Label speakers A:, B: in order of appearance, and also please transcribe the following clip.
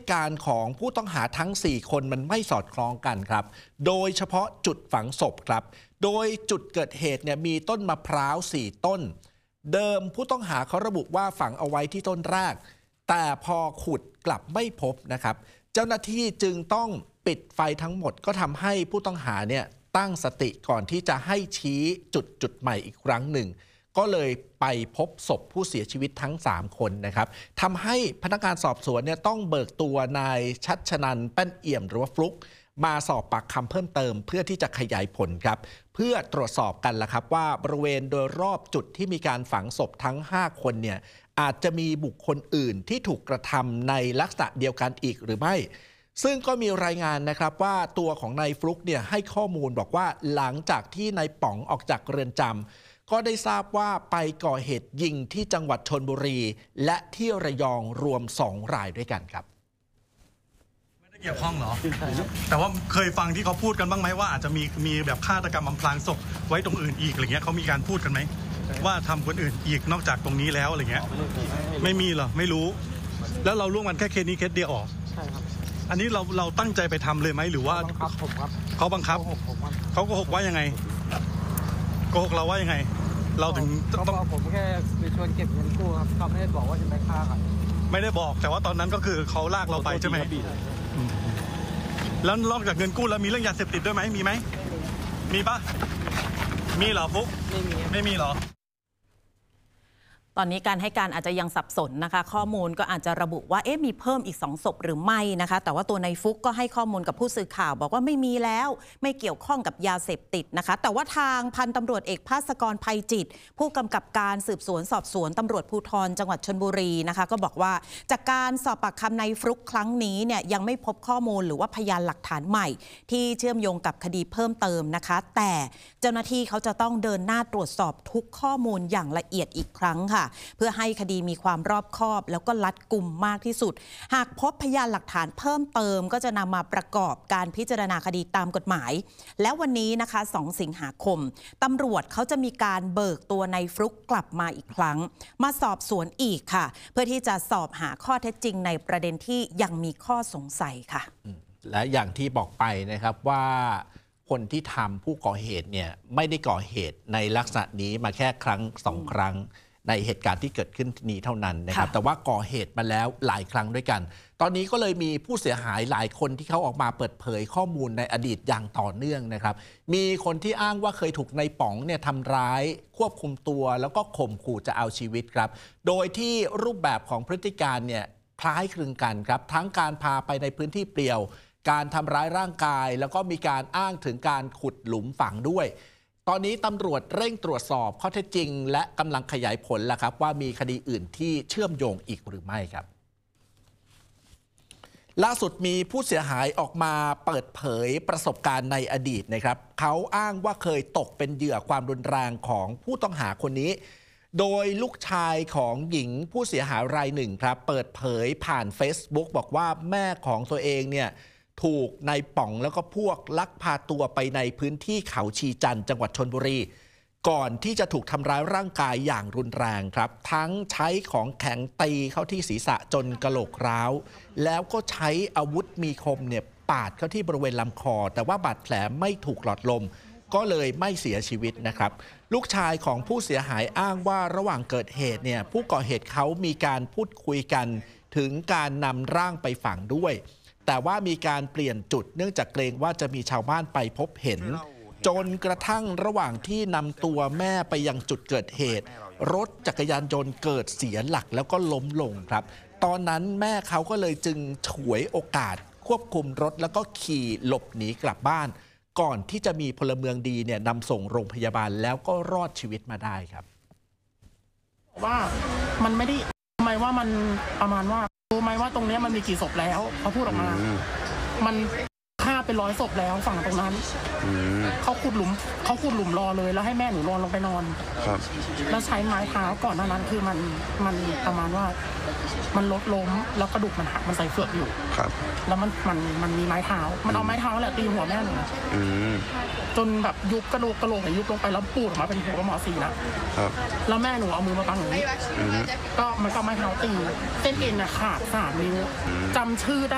A: การของผู้ต้องหาทั้ง4คนมันไม่สอดคล้องกันครับโดยเฉพาะจุดฝังศพครับโดยจุดเกิดเหตุเนี่ยมีต้นมะพร้าว4ต้นเดิมผู้ต้องหาเขาระบุว่าฝังเอาไว้ที่ต้นแรกแต่พอขุดกลับไม่พบนะครับเจ้าหน้าที่จึงต้องปิดไฟทั้งหมดก็ทำให้ผู้ต้องหาเนี่ยตั้งสติก่อนที่จะให้ชี้จุดใหม่อีกครั้งหนึ่งก็เลยไปพบศพผู้เสียชีวิตทั้ง3คนนะครับทำให้พนักงานสอบสวนเนี่ยต้องเบิกตัวนายชัชนันท์แป้นเอี่ยมหรือว่าฟลุ๊กมาสอบปากคำเพิ่มเติมเพื่อที่จะขยายผลครับเพื่อตรวจสอบกันละครับว่าบริเวณโดยรอบจุดที่มีการฝังศพทั้ง5คนเนี่ยอาจจะมีบุคคลอื่นที่ถูกกระทำในลักษณะเดียวกันอีกหรือไม่ซึ่งก็มีรายงานนะครับว่าตัวของนายฟลุ๊กเนี่ยให้ข้อมูลบอกว่าหลังจากที่นายป๋องออกจากเรือนจำก็ได้ทราบว่าไปก่อเหตุยิงที่จังหวัดชลบุรีและที่ระยองรวม2 รายด้วยกันครับ
B: ไม่ได้เกี่ยวข้องเหรอแต่ว่าเคยฟังที่เขาพูดกันบ้างไหมว่าอาจจะมีแบบฆาตกรรมอำพรางศพไว้ตรงอื่นอีกอะไรเงี้ยเขามีการพูดกันไหมว่าทำคนอื่นอีกนอกจากตรงนี้แล้วอะไรเงี้ยไม่มีเหรอไม่รู้แล้วเราร่วมกันแค่เคสนี้เคสเดียวออกใช่ครับอันนี้เราตั้งใจไปทำเลยไหมหรือว่าบังคับผมครับเขาบังคับเขาโกหกว่ายังไงโกหกเราว่ายังไงเราถึงต้อง
C: ผมแค่ไปชวนเก็บเงินกู้ครับเขาไม่ได้บอกว่าจะไปฆ่าครับ
B: ไม่ได้บอกแต่ว่าตอนนั้นก็คือเขาลากเราไปใช่ไหมแล้วนอกจากเงินกู้แล้วมีเรื่องยาเสพติดด้วยไหมมีไหมมีปะมีเหรอฟุ๊กไม่มีเหรอ
D: ตอนนี้การให้การอาจจะยังสับสนนะคะข้อมูลก็อาจจะระบุว่ามีเพิ่มอีก2 ศพหรือไม่นะคะแต่ว่าตัวนายฟุ๊กก็ให้ข้อมูลกับผู้สื่อข่าวบอกว่าไม่มีแล้วไม่เกี่ยวข้องกับยาเสพติดนะคะแต่ว่าทางพันตำรวจเอกภาสกรไพจิตผู้กำกับการสืบสวนสอบสวนตำรวจภูธรจังหวัดชลบุรีนะคะก็บอกว่าจากการสอบปากคำนายฟลุ๊กครั้งนี้เนี่ยยังไม่พบข้อมูลหรือว่าพยานหลักฐานใหม่ที่เชื่อมโยงกับคดีเพิ่มเติมนะคะแต่เจ้าหน้าที่เขาจะต้องเดินหน้าตรวจสอบทุกข้อมูลอย่างละเอียดอีกครั้งค่ะเพื่อให้คดีมีความรอบคอบแล้วก็รัดกุมมากที่สุดหากพบพยานหลักฐานเพิ่มเติมก็จะนำมาประกอบการพิจารณาคดีตามกฎหมายและวันนี้นะคะ2 สิงหาคมตำรวจเขาจะมีการเบิกตัวนายฟลุ๊กกลับมาอีกครั้งมาสอบสวนอีกค่ะเพื่อที่จะสอบหาข้อเท็จจริงในประเด็นที่ยังมีข้อสงสัยค่ะ
A: และอย่างที่บอกไปนะครับว่าคนที่ทำผู้ก่อเหตุเนี่ยไม่ได้ก่อเหตุในลักษณะนี้มาแค่ครั้ง2 ครั้งในเหตุการณ์ที่เกิดขึ้นนี้เท่านั้นนะครับแต่ว่าก่อเหตุมาแล้วหลายครั้งด้วยกันตอนนี้ก็เลยมีผู้เสียหายหลายคนที่เขาออกมาเปิดเผยข้อมูลในอดีตอย่างต่อเนื่องนะครับมีคนที่อ้างว่าเคยถูกนายป๋องเนี่ยทำร้ายควบคุมตัวแล้วก็ข่มขู่จะเอาชีวิตครับโดยที่รูปแบบของพฤติการเนี่ยคล้ายคลึงกันครับทั้งการพาไปในพื้นที่เปลี่ยวการทำร้ายร่างกายแล้วก็มีการอ้างถึงการขุดหลุมฝังด้วยตอนนี้ตำรวจเร่งตรวจสอบข้อเท็จจริงและกำลังขยายผลแล้วครับว่ามีคดีอื่นที่เชื่อมโยงอีกหรือไม่ครับล่าสุดมีผู้เสียหายออกมาเปิดเผยประสบการณ์ในอดีตนะครับเขาอ้างว่าเคยตกเป็นเหยื่อความรุนแรงของผู้ต้องหาคนนี้โดยลูกชายของหญิงผู้เสียหายรายหนึ่งครับเปิดเผยผ่าน Facebook บอกว่าแม่ของตัวเองเนี่ยถูกนายป๋องแล้วก็พวกลักพาตัวไปในพื้นที่เขาชีจันทร์จังหวัดชลบุรีก่อนที่จะถูกทำร้ายร่างกายอย่างรุนแรงครับทั้งใช้ของแข็งตีเข้าที่ศีรษะจนกะโหลกร้าวแล้วก็ใช้อาวุธมีคมเนี่ยปาดเข้าที่บริเวณลำคอแต่ว่าบาดแผลไม่ถูกหลอดลมก็เลยไม่เสียชีวิตนะครับลูกชายของผู้เสียหายอ้างว่าระหว่างเกิดเหตุเนี่ยผู้ก่อเหตุเขามีการพูดคุยกันถึงการนำร่างไปฝังด้วยแต่ว่ามีการเปลี่ยนจุดเนื่องจากเกรงว่าจะมีชาวบ้านไปพบเห็นจนกระทั่งระหว่างที่นำตัวแม่ไปยังจุดเกิดเหตุรถจักรยานยนต์เกิดเสียหลักแล้วก็ล้มลงครับตอนนั้นแม่เขาก็เลยจึงฉวยโอกาสควบคุมรถแล้วก็ขี่หลบหนีกลับบ้านก่อนที่จะมีพลเมืองดีเนี่ยนำส่งโรงพยาบาลแล้วก็รอดชีวิตมาได้ครับ
E: ว่ามันไม่ได้ทำไมว่ามันประมาณว่ารู้ไหมว่าตรงนี้มันมีกี่ศพแล้วเขาพูดออกมามันฆ่าเป็น100 ศพแล้วฝั่งตรงนั้นเขาขุดหลุมรอเลยแล้วให้แม่หนูนอนลงไปนอนแล้วใช้ไม้เท้าก่อนหน้านั้นคือมันประมาณว่ามันลดล้มแล้วกระดูกมันหักมันใส่เฟือกอยู่แล้วมันมีไม้เท้ามันเอาไม้เท้าแหละตีหัวแม่หนูจนแบบยุบกระโหลกยุบลงไปแล้วปูดออกมาเป็นหัวหมอสีนะแล้วแม่หนูเอามือมาบังหนูก็มันก็ไม้เท้าตีเส้นเอ็นขาด3 นิ้วจำชื่อได้